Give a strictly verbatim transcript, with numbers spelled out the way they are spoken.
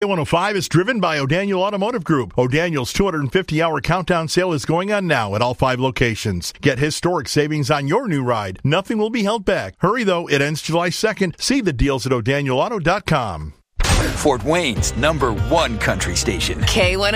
one oh five is driven by O'Daniel Automotive Group. O'Daniel's two hundred fifty hour countdown sale is going on now at all five locations. Get historic savings on your new ride. Nothing will be held back. Hurry, though. It ends July second. See the deals at O'Daniel Auto dot com. Fort Wayne's number one country station. K one